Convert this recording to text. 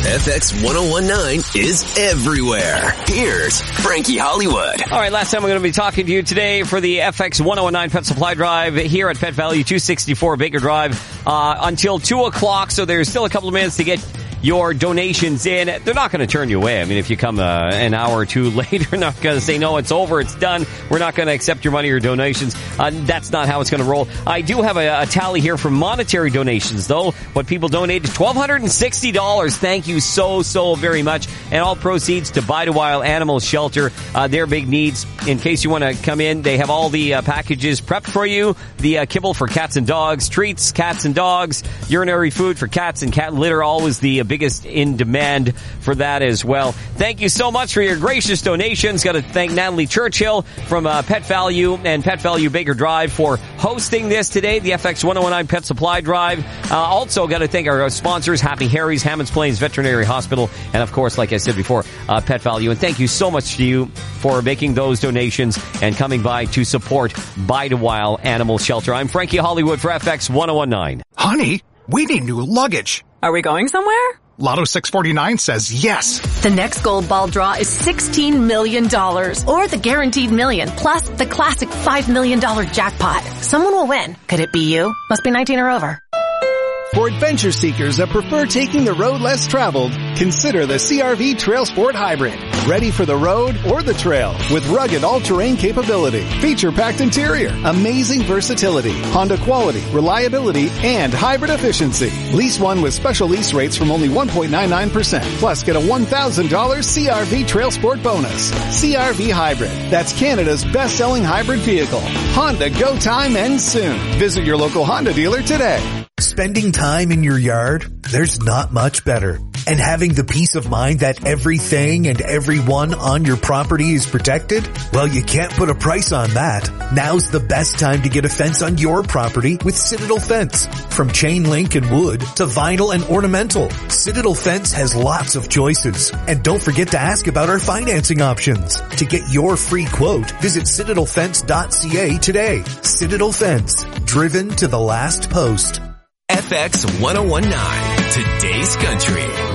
FX 1019 is everywhere. Here's Frankie Hollywood. All right, last time we're going to be talking to you today for the FX 1019 Pet Supply Drive here at Pet Value 264 Baker Drive until 2 o'clock. So there's still a couple of minutes to get your donations in. They're not going to turn you away. I mean, if you come an hour or two later, they're not going to say, no, it's over, it's done. We're not going to accept your money or donations. That's not how it's going to roll. I do have a tally here for monetary donations, though. What people donated, $1,260. Thank you so very much. And all proceeds to Bite a While Animal Shelter. Their big needs. In case you want to come in, they have all the packages prepped for you. The kibble for cats and dogs, treats, cats and dogs, urinary food for cats and cat litter, always the biggest in demand for that as well. Thank you so much for your gracious donations. Got to thank Natalie Churchill from Pet Value and Pet Value Baker Drive for hosting this today, the FX 1019 Pet Supply Drive. Also got to thank our sponsors, Happy Harry's, Hammonds Plains Veterinary Hospital, and of course, like I said before, Pet Value. And thank you so much to you for making those donations and coming by to support Bite a While Animal Shelter. I'm Frankie Hollywood for FX 1019. Honey, we need new luggage. Are we going somewhere? Lotto 649 says yes. The next gold ball draw is $16 million. Or the guaranteed million, plus the classic $5 million jackpot. Someone will win. Could it be you? Must be 19 or over. For adventure seekers that prefer taking the road less traveled, consider the CR-V Trail Sport Hybrid. Ready for the road or the trail with rugged all-terrain capability, feature-packed interior, amazing versatility, Honda quality, reliability, and hybrid efficiency. Lease one with special lease rates from only 1.99%. Plus, get a $1,000 CR-V Trail Sport bonus. CR-V Hybrid. That's Canada's best-selling hybrid vehicle. Honda Go Time ends soon. Visit your local Honda dealer today. Spending time in your yard, there's not much better. And having the peace of mind that everything and everyone on your property is protected? Well, you can't put a price on that. Now's the best time to get a fence on your property with Citadel Fence. From chain link and wood to vinyl and ornamental, Citadel Fence has lots of choices. And don't forget to ask about our financing options. To get your free quote, visit citadelfence.ca today. Citadel Fence, driven to the last post. FX 1019, today's country.